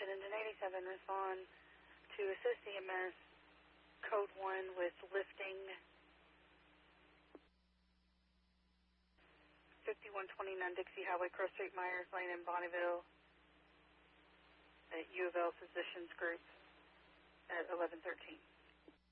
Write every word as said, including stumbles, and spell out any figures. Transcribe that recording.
Washington, Engine eighty-seven, respond to assist E M S code one with lifting fifty-one twenty-nine Dixie Highway, Cross Street, Myers Lane in Bonneville at U of L Physicians Group at eleven thirteen.